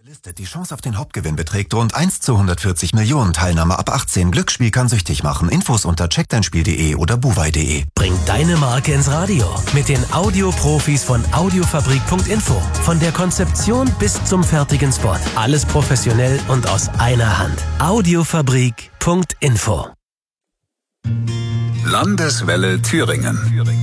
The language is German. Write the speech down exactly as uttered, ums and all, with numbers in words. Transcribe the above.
Die Chance auf den Hauptgewinn beträgt rund eins zu hundertvierzig Millionen. Teilnahme ab achtzehn. Glücksspiel kann süchtig machen. Infos unter check dein spiel punkt de oder buwei punkt de. Bring deine Marke ins Radio mit den Audioprofis von audiofabrik punkt info. Von der Konzeption bis zum fertigen Spot. Alles professionell und aus einer Hand. audiofabrik punkt info. Landeswelle Thüringen.